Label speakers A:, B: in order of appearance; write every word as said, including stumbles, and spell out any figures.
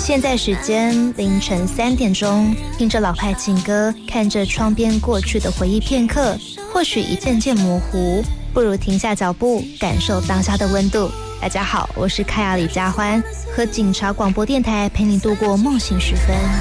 A: 现在时间凌晨三点钟，听着老派情歌，看着窗边过去的回忆片刻，或许一件件模糊，不如停下脚步，感受当下的温度。大家好，我是凯亚李佳欢，和警察广播电台陪你度过梦醒时分。